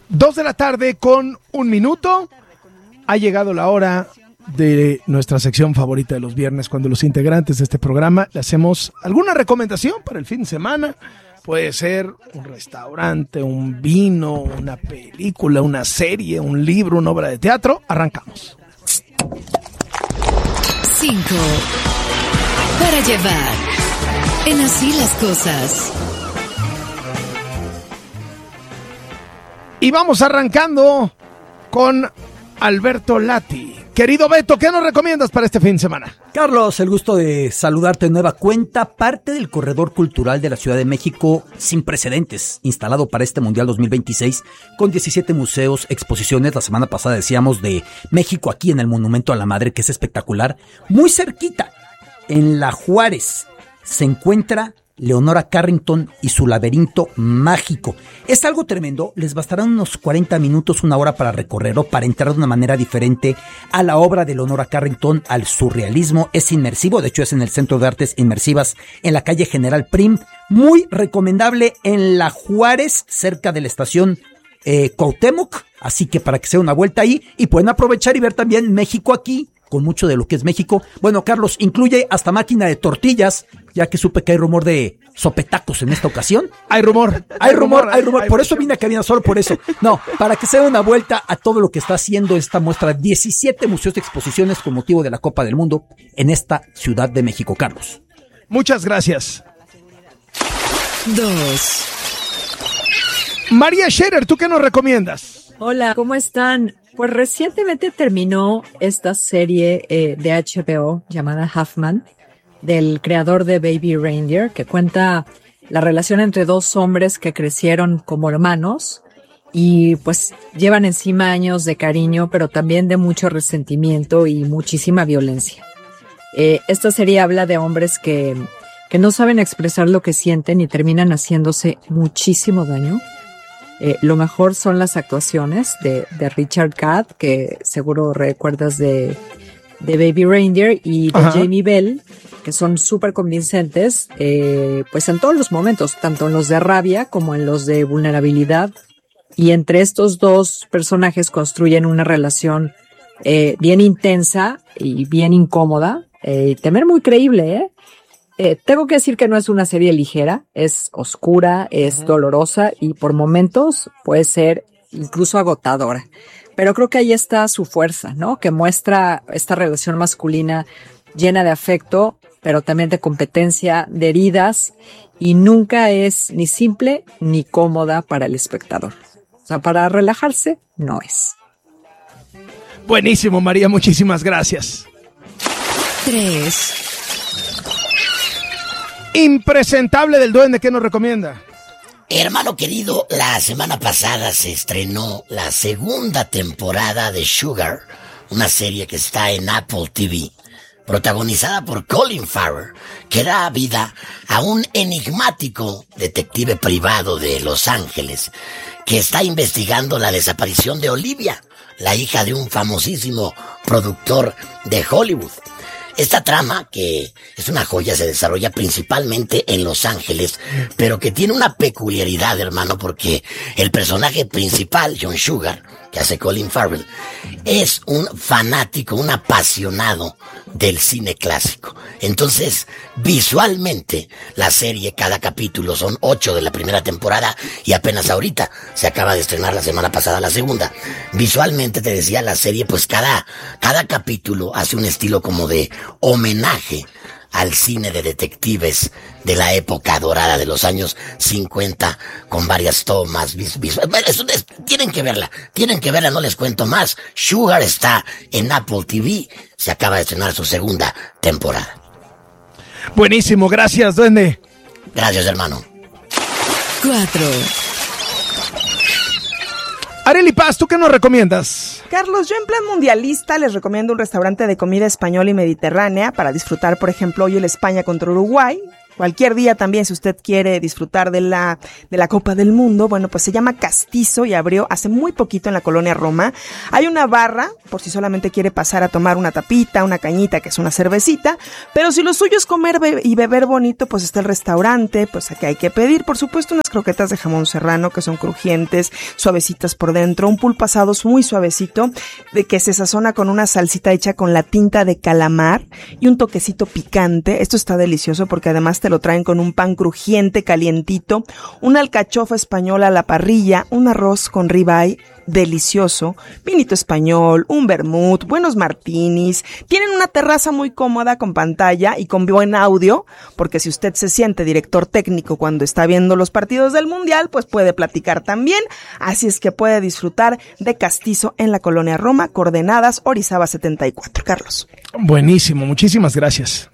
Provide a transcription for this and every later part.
2:01 p.m. Ha llegado la hora de nuestra sección favorita de los viernes, cuando los integrantes de este programa le hacemos alguna recomendación para el fin de semana. Puede ser un restaurante, un vino, una película, una serie, un libro, una obra de teatro. Arrancamos. 5 para llevar en Así las Cosas. Y vamos arrancando con Alberto Lati. Querido Beto, ¿qué nos recomiendas para este fin de semana? Carlos, el gusto de saludarte de nueva cuenta. Parte del corredor cultural de la Ciudad de México sin precedentes, instalado para este Mundial 2026, con 17 museos, exposiciones. La semana pasada decíamos de México aquí en el Monumento a la Madre, que es espectacular. Muy cerquita, en La Juárez, se encuentra Leonora Carrington y su laberinto mágico. Es algo tremendo, les bastarán unos 40 minutos, una hora para recorrerlo, para entrar de una manera diferente a la obra de Leonora Carrington, al surrealismo. Es inmersivo, de hecho es en el Centro de Artes Inmersivas, en la calle General Prim. Muy recomendable en La Juárez, cerca de la estación Cuauhtémoc, así que para que se den una vuelta ahí, y pueden aprovechar y ver también México aquí, con mucho de lo que es México. Bueno, Carlos, incluye hasta máquina de tortillas, ya que supe que hay rumor de sopetacos en esta ocasión. Hay rumor. Por eso vine a cabina, solo por eso. No, para que se den una vuelta a todo lo que está haciendo esta muestra. 17 museos de exposiciones con motivo de la Copa del Mundo en esta Ciudad de México, Carlos. Muchas gracias. 2. María Scherer, ¿tú qué nos recomiendas? Hola, ¿cómo están? Pues recientemente terminó esta serie de HBO llamada Halfman, del creador de Baby Reindeer, que cuenta la relación entre dos hombres que crecieron como hermanos y pues llevan encima años de cariño, pero también de mucho resentimiento y muchísima violencia. Esta serie habla de hombres que no saben expresar lo que sienten y terminan haciéndose muchísimo daño. Lo mejor son las actuaciones de Richard Gadd, que seguro recuerdas de Baby Reindeer, y de Jamie Bell, que son súper convincentes, pues en todos los momentos, tanto en los de rabia como en los de vulnerabilidad. Y entre estos dos personajes construyen una relación bien intensa y bien incómoda, también muy creíble, tengo que decir que no es una serie ligera, es oscura, es dolorosa y por momentos puede ser incluso agotadora. Pero creo que ahí está su fuerza, ¿no? Que muestra esta relación masculina llena de afecto, pero también de competencia, de heridas, y nunca es ni simple ni cómoda para el espectador. O sea, para relajarse, no es. Buenísimo, María, muchísimas gracias. 3. Impresentable del Duende, ¿qué nos recomienda? Hermano querido, la semana pasada se estrenó la segunda temporada de Sugar, una serie que está en Apple TV, protagonizada por Colin Farrell, que da vida a un enigmático detective privado de Los Ángeles que está investigando la desaparición de Olivia, la hija de un famosísimo productor de Hollywood. Esta trama, que es una joya, se desarrolla principalmente en Los Ángeles, pero que tiene una peculiaridad, hermano, porque el personaje principal, John Sugar, que hace Colin Farrell, es un fanático, un apasionado del cine clásico. Entonces, visualmente, la serie, cada capítulo, son 8 de la primera temporada, y apenas ahorita se acaba de estrenar la semana pasada la segunda. Visualmente, te decía, la serie, pues cada capítulo hace un estilo como de homenaje al cine de detectives de la época dorada de los años 50, con varias tomas visuales. Tienen que verla, no les cuento más. Sugar está en Apple TV, se acaba de estrenar su segunda temporada. Buenísimo, gracias, Duende. Gracias, hermano. 4. Arely Paz, ¿tú qué nos recomiendas? Carlos, yo en plan mundialista les recomiendo un restaurante de comida española y mediterránea para disfrutar, por ejemplo, hoy el España contra Uruguay, cualquier día también, si usted quiere disfrutar de la Copa del Mundo. Bueno, pues se llama Castizo y abrió hace muy poquito en la colonia Roma. Hay una barra, por si solamente quiere pasar a tomar una tapita, una cañita, que es una cervecita, pero si lo suyo es comer y beber bonito, pues está el restaurante, pues aquí hay que pedir, por supuesto, unas croquetas de jamón serrano que son crujientes, suavecitas por dentro, un pulpo asado muy suavecito, de que se sazona con una salsita hecha con la tinta de calamar y un toquecito picante. Esto está delicioso porque además te lo traen con un pan crujiente, calientito, una alcachofa española a la parrilla, un arroz con ribeye delicioso, vinito español, un vermut, buenos martinis. Tienen una terraza muy cómoda con pantalla y con buen audio, porque si usted se siente director técnico cuando está viendo los partidos del Mundial, pues puede platicar también. Así es que puede disfrutar de Castizo en la colonia Roma, coordenadas Orizaba 74. Carlos. Buenísimo, muchísimas gracias.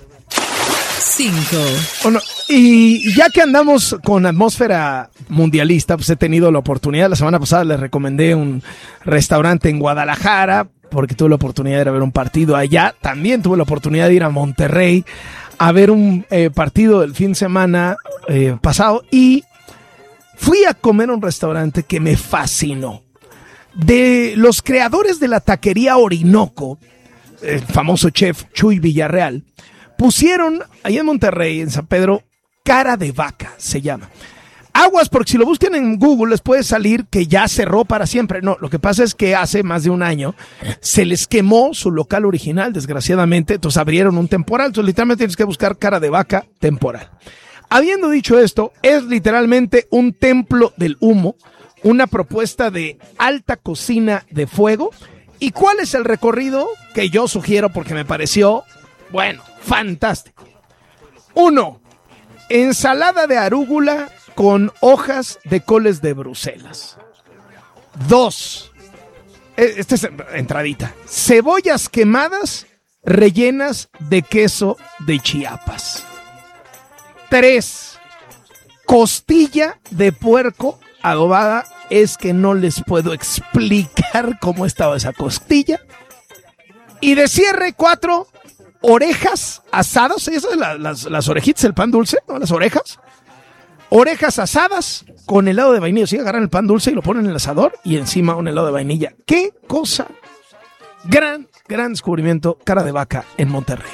5. Bueno, y ya que andamos con atmósfera mundialista, pues he tenido la oportunidad, la semana pasada les recomendé un restaurante en Guadalajara, porque tuve la oportunidad de ir a ver un partido allá. También tuve la oportunidad de ir a Monterrey a ver un partido del fin de semana pasado, y fui a comer a un restaurante que me fascinó. De los creadores de la taquería Orinoco, el famoso chef Chuy Villarreal, pusieron ahí en Monterrey, en San Pedro, Cara de Vaca, se llama. Aguas, porque si lo buscan en Google les puede salir que ya cerró para siempre. No, lo que pasa es que hace más de un año se les quemó su local original, desgraciadamente, entonces abrieron un temporal. Entonces literalmente tienes que buscar Cara de Vaca temporal. Habiendo dicho esto, es literalmente un templo del humo, una propuesta de alta cocina de fuego. ¿Y cuál es el recorrido que yo sugiero? Porque me pareció, bueno, fantástico. 1. Ensalada de arúgula con hojas de coles de Bruselas. 2. Esta es entradita. Cebollas quemadas rellenas de queso de Chiapas. 3. Costilla de puerco adobada. Es que no les puedo explicar cómo estaba esa costilla. Y de cierre, 4. Orejas asadas. ¿Esas las orejitas, el pan dulce? ¿No? Las orejas. Orejas asadas con helado de vainilla. Sí, agarran el pan dulce y lo ponen en el asador y encima un helado de vainilla. ¡Qué cosa! Gran descubrimiento. Cara de Vaca en Monterrey.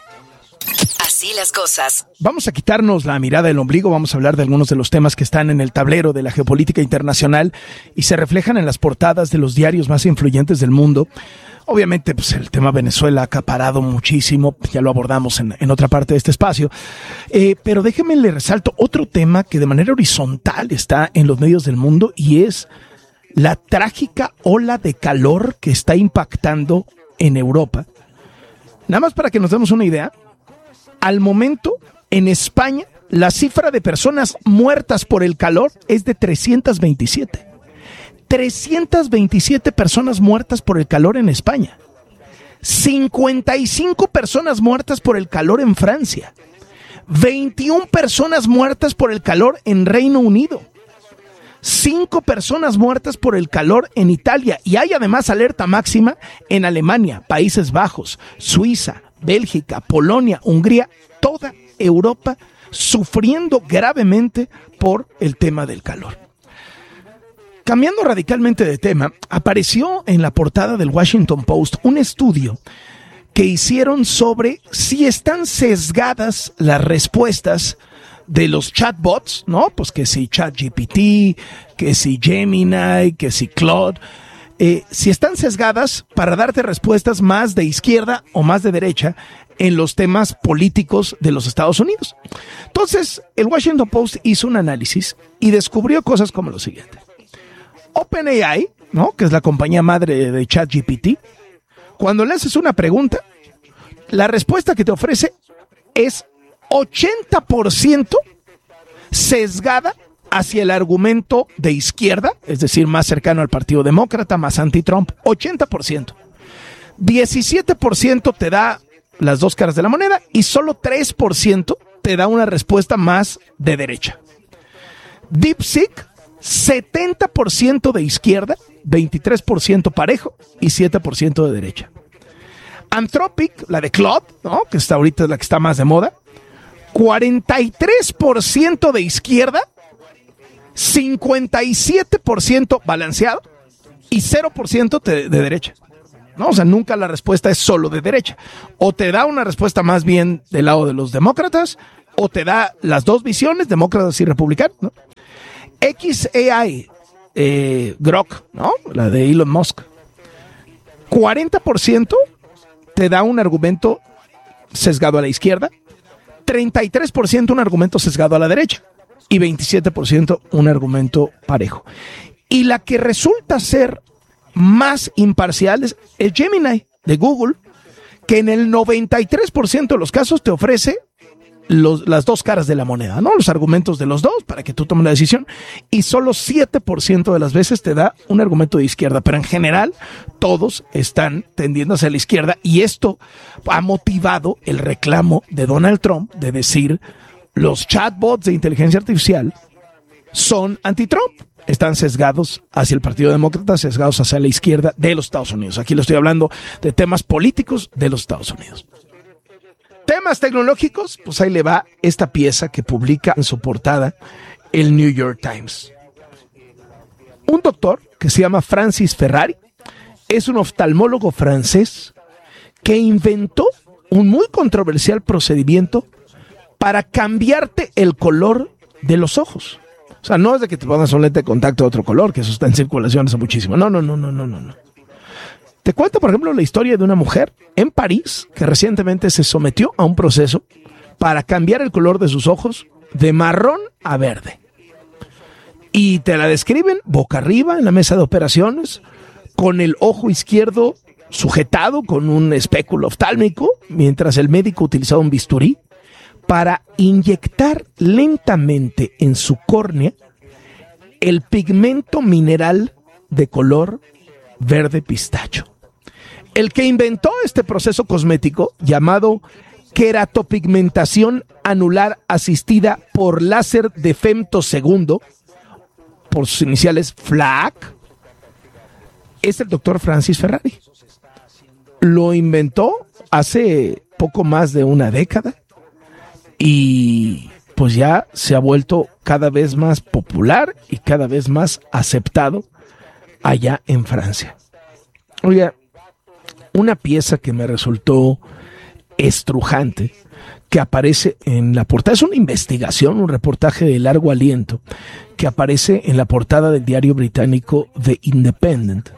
Así las cosas. Vamos a quitarnos la mirada del ombligo, vamos a hablar de algunos de los temas que están en el tablero de la geopolítica internacional y se reflejan en las portadas de los diarios más influyentes del mundo. Obviamente, pues el tema Venezuela ha acaparado muchísimo, ya lo abordamos en otra parte de este espacio, pero déjenme le resalto otro tema que de manera horizontal está en los medios del mundo y es la trágica ola de calor que está impactando en Europa. Nada más para que nos demos una idea, al momento en España la cifra de personas muertas por el calor es de 327. 327 personas muertas por el calor en España. 55 personas muertas por el calor en Francia. 21 personas muertas por el calor en Reino Unido. 5 personas muertas por el calor en Italia. Y hay además alerta máxima en Alemania, Países Bajos, Suiza, Bélgica, Polonia, Hungría, toda Europa sufriendo gravemente por el tema del calor. Cambiando radicalmente de tema, apareció en la portada del Washington Post un estudio que hicieron sobre si están sesgadas las respuestas de los chatbots, ¿no? Pues que si ChatGPT, que si Gemini, que si Claude, si están sesgadas para darte respuestas más de izquierda o más de derecha en los temas políticos de los Estados Unidos. Entonces, el Washington Post hizo un análisis y descubrió cosas como lo siguiente. OpenAI, ¿no? Que es la compañía madre de ChatGPT, cuando le haces una pregunta, la respuesta que te ofrece es 80% sesgada hacia el argumento de izquierda, es decir, más cercano al Partido Demócrata, más anti-Trump, 80%. 17% te da las dos caras de la moneda y solo 3% te da una respuesta más de derecha. DeepSeek, 70% de izquierda, 23% parejo y 7% de derecha. Anthropic, la de Claude, ¿no? Que está ahorita la que está más de moda, 43% de izquierda, 57% balanceado y 0% de derecha. No, o sea, nunca la respuesta es solo de derecha. O te da una respuesta más bien del lado de los demócratas, o te da las dos visiones, demócratas y republicanos, ¿no? XAI, Grok, ¿no? La de Elon Musk. 40% te da un argumento sesgado a la izquierda, 33% un argumento sesgado a la derecha y 27% un argumento parejo. Y la que resulta ser más imparcial es el Gemini de Google, que en el 93% de los casos te ofrece las dos caras de la moneda, ¿no? Los argumentos de los dos para que tú tomes la decisión, y solo 7% de las veces te da un argumento de izquierda, pero en general todos están tendiendo hacia la izquierda, y esto ha motivado el reclamo de Donald Trump de decir los chatbots de inteligencia artificial son anti-Trump, están sesgados hacia el Partido Demócrata, sesgados hacia la izquierda de los Estados Unidos. Aquí le estoy hablando de temas políticos de los Estados Unidos. Temas tecnológicos, pues ahí le va esta pieza que publica en su portada el New York Times. Un doctor que se llama Francis Ferrari es un oftalmólogo francés que inventó un muy controversial procedimiento para cambiarte el color de los ojos. O sea, no es de que te pongas un lente de contacto de otro color, que eso está en circulación hace muchísimo. No. Te cuento, por ejemplo, la historia de una mujer en París que recientemente se sometió a un proceso para cambiar el color de sus ojos de marrón a verde. Y te la describen boca arriba en la mesa de operaciones, con el ojo izquierdo sujetado con un espéculo oftálmico, mientras el médico utilizaba un bisturí para inyectar lentamente en su córnea el pigmento mineral de color verde pistacho. El que inventó este proceso cosmético, llamado queratopigmentación anular asistida por láser de femtosegundo, por sus iniciales FLAC, es el doctor Francis Ferrari. Lo inventó hace poco más de una década y pues ya se ha vuelto cada vez más popular y cada vez más aceptado allá en Francia. Oiga, una pieza que me resultó estrujante, que aparece en la portada, es una investigación, un reportaje de largo aliento, que aparece en la portada del diario británico The Independent.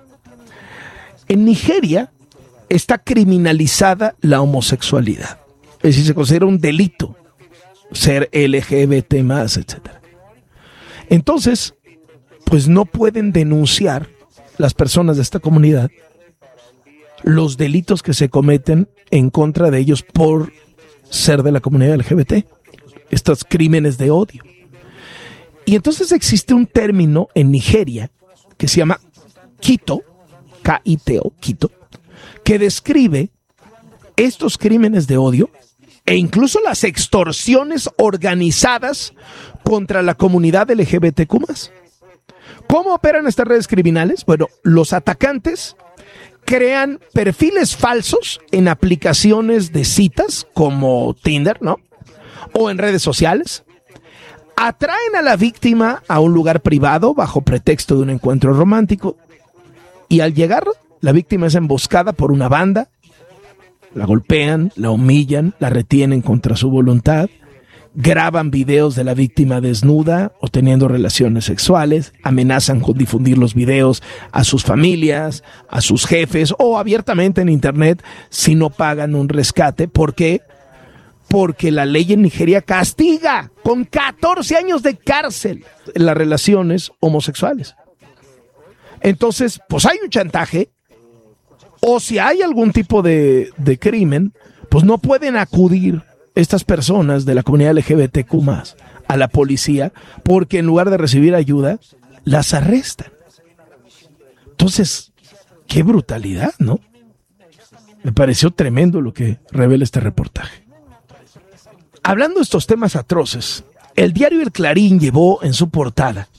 En Nigeria está criminalizada la homosexualidad, es decir, se considera un delito ser LGBT+, etc. Entonces, pues no pueden denunciar las personas de esta comunidad los delitos que se cometen en contra de ellos por ser de la comunidad LGBT, estos crímenes de odio. Y entonces existe un término en Nigeria que se llama Kito, K-I-T-O, Kito, que describe estos crímenes de odio e incluso las extorsiones organizadas contra la comunidad LGBTQ+. ¿Cómo operan estas redes criminales? Bueno, los atacantes crean perfiles falsos en aplicaciones de citas como Tinder, ¿no? O en redes sociales. Atraen a la víctima a un lugar privado bajo pretexto de un encuentro romántico y al llegar, la víctima es emboscada por una banda, la golpean, la humillan, la retienen contra su voluntad, graban videos de la víctima desnuda o teniendo relaciones sexuales, amenazan con difundir los videos a sus familias, a sus jefes o abiertamente en internet si no pagan un rescate. ¿Por qué? Porque la ley en Nigeria castiga con 14 años de cárcel las relaciones homosexuales. Entonces, pues hay un chantaje, o si hay algún tipo de crimen, pues no pueden acudir estas personas de la comunidad LGBTQ+ a la policía, porque en lugar de recibir ayuda, las arrestan. Entonces, qué brutalidad, ¿no? Me pareció tremendo lo que revela este reportaje. Hablando de estos temas atroces, el diario El Clarín llevó en su portada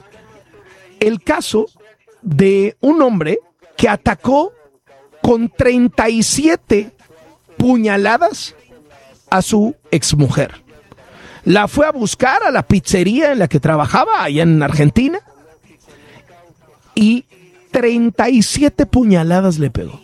el caso de un hombre que atacó con 37 puñaladas a su exmujer. la fue a buscar a la pizzería en la que trabajaba allá en Argentina y 37 puñaladas le pegó.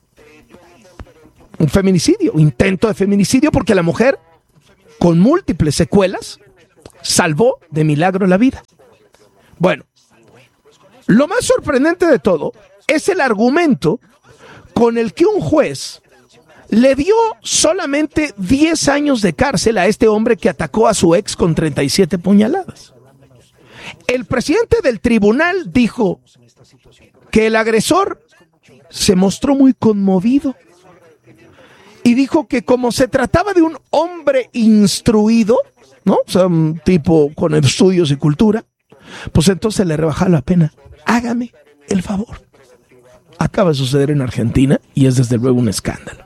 Un feminicidio, intento de feminicidio, porque la mujer, con múltiples secuelas, salvó de milagro la vida. Bueno, lo más sorprendente de todo es el argumento con el que un juez le dio solamente 10 años de cárcel a este hombre que atacó a su ex con 37 puñaladas. El presidente del tribunal dijo que el agresor se mostró muy conmovido y dijo que como se trataba de un hombre instruido, ¿no? O sea, un tipo con estudios y cultura, pues entonces le rebajaba la pena. Hágame el favor. Acaba de suceder en Argentina y es desde luego un escándalo.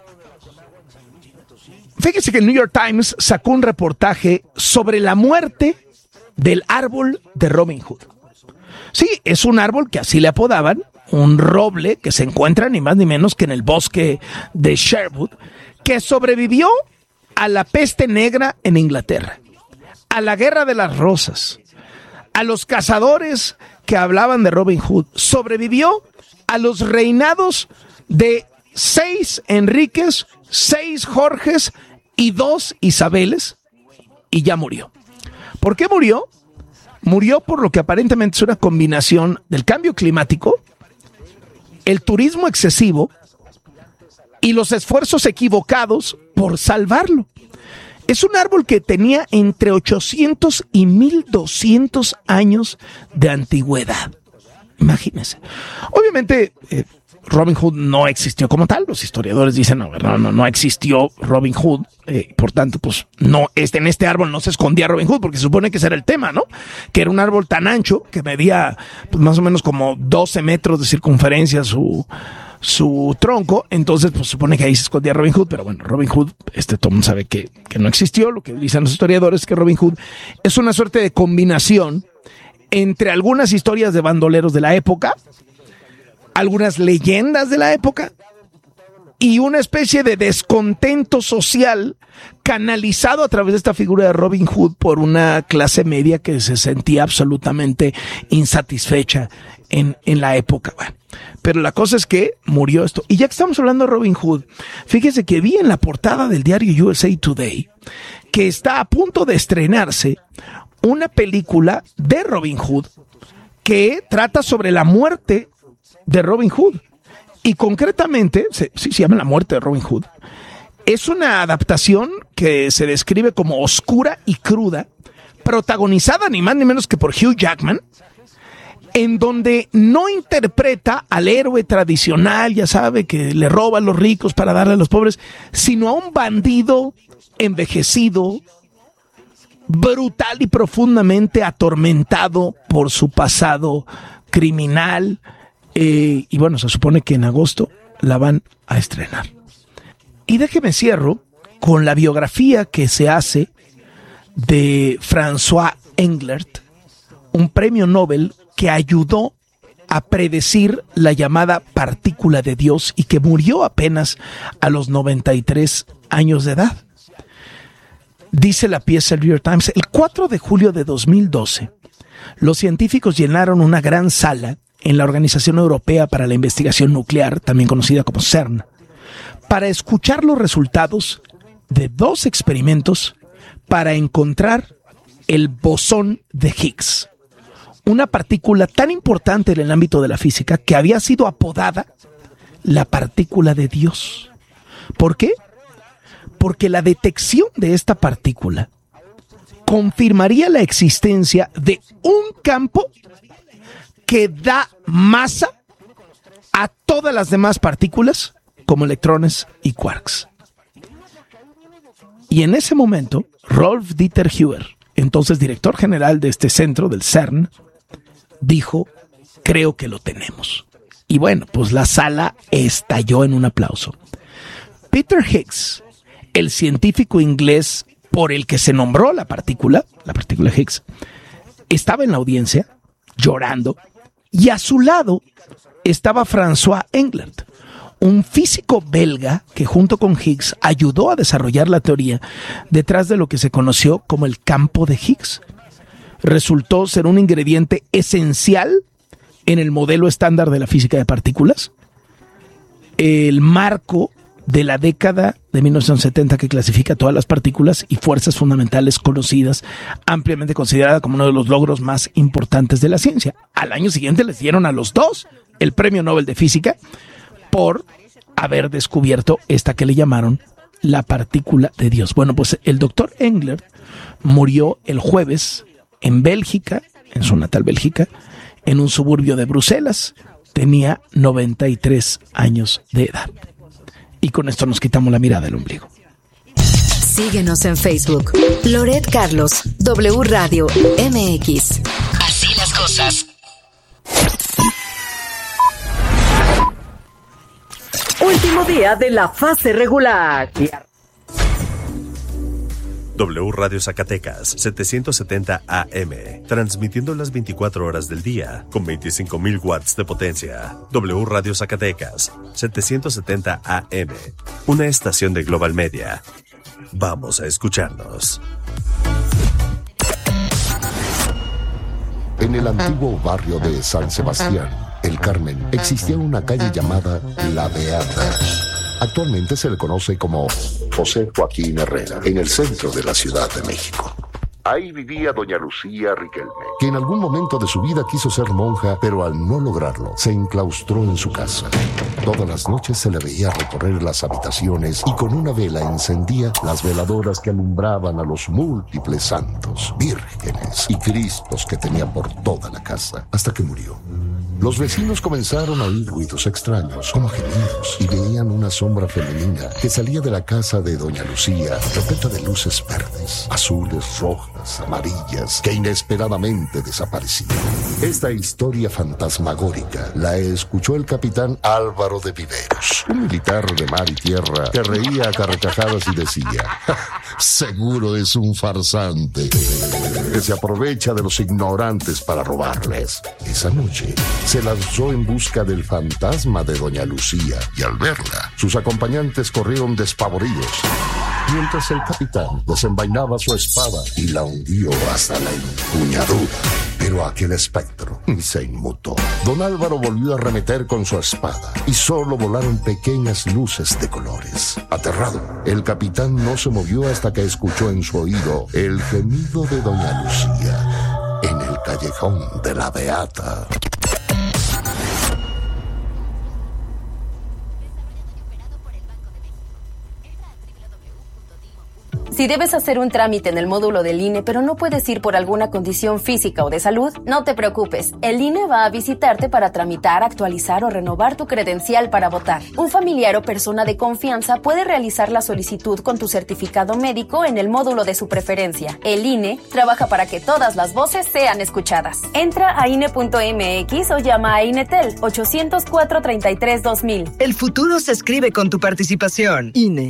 Fíjese que el New York Times sacó un reportaje sobre la muerte del árbol de Robin Hood. Sí, es un árbol que así le apodaban, un roble que se encuentra ni más ni menos que en el bosque de Sherwood, que sobrevivió a la peste negra en Inglaterra, a la guerra de las rosas, a los cazadores que hablaban de Robin Hood, sobrevivió a los reinados de 6 Enriques, 6 Jorges y 2 Isabeles, y ya murió. ¿Por qué murió? Murió por lo que aparentemente es una combinación del cambio climático, el turismo excesivo y los esfuerzos equivocados por salvarlo. Es un árbol que tenía entre 800 y 1200 años de antigüedad. Imagínense. Obviamente, Robin Hood no existió como tal. Los historiadores dicen, no existió Robin Hood. Por tanto, pues no, en este árbol no se escondía Robin Hood, porque se supone que ese era el tema, ¿no? Que era un árbol tan ancho que medía pues, más o menos como 12 metros de circunferencia su tronco. Entonces, pues supone que ahí se escondía Robin Hood. Pero bueno, Robin Hood, todo el mundo sabe que no existió. Lo que dicen los historiadores es que Robin Hood es una suerte de combinación entre algunas historias de bandoleros de la época, algunas leyendas de la época y una especie de descontento social canalizado a través de esta figura de Robin Hood por una clase media que se sentía absolutamente insatisfecha en la época. Bueno, pero la cosa es que murió esto. Y ya que estamos hablando de Robin Hood, fíjese que vi en la portada del diario USA Today que está a punto de estrenarse una película de Robin Hood que trata sobre la muerte de Robin Hood. Y concretamente, se llama La muerte de Robin Hood. Es una adaptación que se describe como oscura y cruda, protagonizada ni más ni menos que por Hugh Jackman, en donde no interpreta al héroe tradicional, ya sabe, que le roba a los ricos para darle a los pobres, sino a un bandido envejecido, brutal y profundamente atormentado por su pasado criminal. Y bueno, se supone que en agosto la van a estrenar. Y déjeme cierro con la biografía que se hace de François Englert, un premio Nobel que ayudó a predecir la llamada partícula de Dios y que murió apenas a los 93 años de edad. Dice la pieza del New York Times, el 4 de julio de 2012, los científicos llenaron una gran sala en la Organización Europea para la Investigación Nuclear, también conocida como CERN, para escuchar los resultados de 2 experimentos para encontrar el bosón de Higgs, una partícula tan importante en el ámbito de la física que había sido apodada la partícula de Dios. ¿Por qué? Porque la detección de esta partícula confirmaría la existencia de un campo que da masa a todas las demás partículas, como electrones y quarks. Y en ese momento, Rolf Dieter Huer, entonces director general de este centro, del CERN, dijo, creo que lo tenemos. Y bueno, pues la sala estalló en un aplauso. Peter Higgs, el científico inglés por el que se nombró la partícula Higgs, estaba en la audiencia llorando y a su lado estaba François Englert, un físico belga que junto con Higgs ayudó a desarrollar la teoría detrás de lo que se conoció como el campo de Higgs. Resultó ser un ingrediente esencial en el modelo estándar de la física de partículas, el marco de la década de 1970 que clasifica todas las partículas y fuerzas fundamentales conocidas, ampliamente considerada como uno de los logros más importantes de la ciencia. Al año siguiente les dieron a los dos el Premio Nobel de Física por haber descubierto esta que le llamaron la partícula de Dios. Bueno, pues el doctor Engler murió el jueves en Bélgica, en su natal Bélgica, en un suburbio de Bruselas. Tenía 93 años de edad. Y con esto nos quitamos la mirada del ombligo. Síguenos en Facebook. Loret Carlos, W Radio MX. Así las cosas. Último día de la fase regular. W Radio Zacatecas, 770 AM, transmitiendo las 24 horas del día, con 25,000 watts de potencia. W Radio Zacatecas, 770 AM, una estación de Global Media. Vamos a escucharnos. En el antiguo barrio de San Sebastián, El Carmen, existía una calle llamada La Beata. Actualmente se le conoce como José Joaquín Herrera, en el centro de la Ciudad de México. Ahí vivía doña Lucía Riquelme, que en algún momento de su vida quiso ser monja, pero al no lograrlo, se enclaustró en su casa. Todas las noches se le veía recorrer las habitaciones y con una vela encendía las veladoras que alumbraban a los múltiples santos, vírgenes y cristos que tenía por toda la casa, hasta que murió. Los vecinos comenzaron a oír ruidos extraños, como gemidos, y veían una sombra femenina que salía de la casa de doña Lucía, repleta de luces verdes, azules, rojas, amarillas, que inesperadamente desaparecían. Esta historia fantasmagórica la escuchó el capitán Álvaro de Viveros, un militar de mar y tierra que reía a carcajadas y decía: seguro es un farsante que se aprovecha de los ignorantes para robarles. Esa noche se lanzó en busca del fantasma de doña Lucía y al verla, sus acompañantes corrieron despavoridos, mientras el capitán desenvainaba su espada y la hundió hasta la empuñadura. Pero aquel espectro se inmutó. Don Álvaro volvió a arremeter con su espada y solo volaron pequeñas luces de colores. Aterrado, el capitán no se movió hasta que escuchó en su oído el gemido de doña Lucía en el callejón de la Beata. Si debes hacer un trámite en el módulo del INE, pero no puedes ir por alguna condición física o de salud, no te preocupes. El INE va a visitarte para tramitar, actualizar o renovar tu credencial para votar. Un familiar o persona de confianza puede realizar la solicitud con tu certificado médico en el módulo de su preferencia. El INE trabaja para que todas las voces sean escuchadas. Entra a INE.mx o llama a INETEL 804-33-2000. El futuro se escribe con tu participación. INE.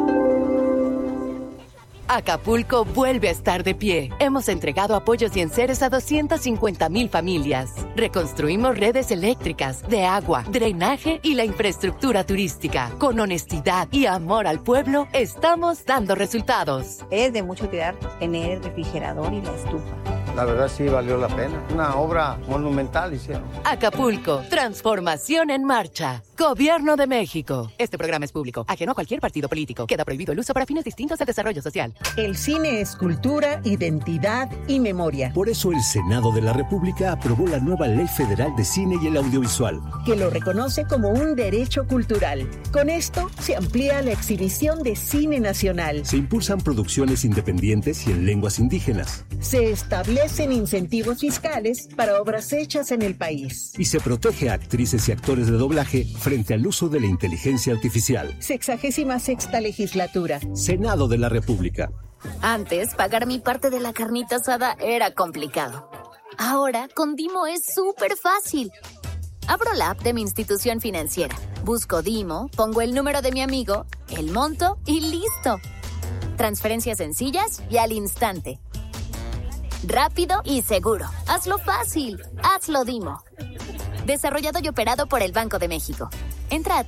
Acapulco vuelve a estar de pie. Hemos entregado apoyos y enseres a 250,000 familias. Reconstruimos redes eléctricas, de agua, drenaje y la infraestructura turística. Con honestidad y amor al pueblo, estamos dando resultados. Es de mucha utilidad tener el refrigerador y la estufa. La verdad sí valió la pena. Una obra monumental hicieron. Acapulco, transformación en marcha. Gobierno de México. Este programa es público, ajeno a cualquier partido político. Queda prohibido el uso para fines distintos del desarrollo social. El cine es cultura, identidad y memoria. Por eso el Senado de la República aprobó la nueva Ley Federal de Cine y el Audiovisual, que lo reconoce como un derecho cultural. Con esto se amplía la exhibición de cine nacional. Se impulsan producciones independientes y en lenguas indígenas. Se establecen incentivos fiscales para obras hechas en el país. Y se protege a actrices y actores de doblaje frente al uso de la inteligencia artificial. 66ª legislatura. Senado de la República. Antes, pagar mi parte de la carnita asada era complicado. Ahora, con Dimo es súper fácil. Abro la app de mi institución financiera, busco Dimo, pongo el número de mi amigo, el monto y listo. Transferencias sencillas y al instante. Rápido y seguro. Hazlo fácil. Hazlo Dimo. Desarrollado y operado por el Banco de México. Entra a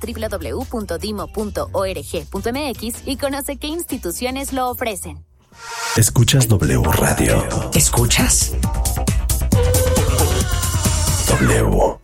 www.dimo.org.mx y conoce qué instituciones lo ofrecen. Escuchas W Radio. ¿Escuchas? W.